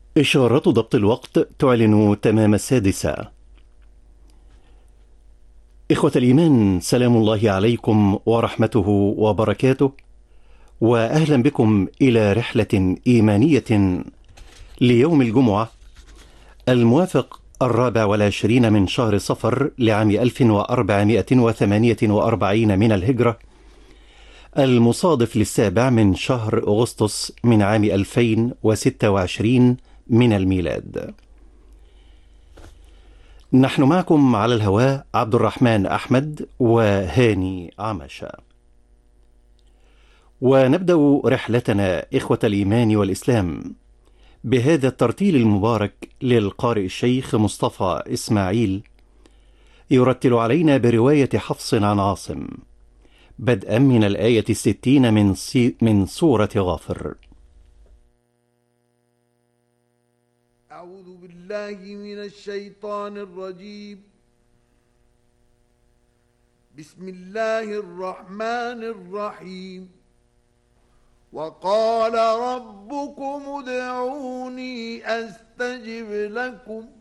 إشارة ضبط الوقت تعلن تمام 6. إخوة الإيمان، سلام الله عليكم ورحمته وبركاته، وأهلا بكم إلى رحلة إيمانية ليوم الجمعة الموافق 24 من شهر صفر لعام 1448 من الهجرة، المصادف للسابع من شهر أغسطس من عام 2026 من الميلاد. نحن معكم على الهواء عبد الرحمن أحمد وهاني عمشة، ونبدأ رحلتنا إخوة الإيمان والإسلام بهذا الترتيل المبارك للقارئ الشيخ مصطفى إسماعيل، يرتل علينا برواية حفص عن عاصم، بدءا من الآية 60 من سورة غافر. أعوذ بالله من الشيطان الرجيم. بسم الله الرحمن الرحيم. وقال ربكم ادعوني أستجب لكم